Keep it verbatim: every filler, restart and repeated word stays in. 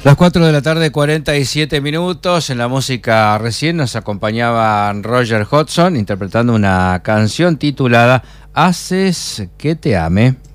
Las cuatro de la tarde, cuarenta y siete minutos. En la música recién nos acompañaban Roger Hodgson interpretando una canción titulada Haces que te ame.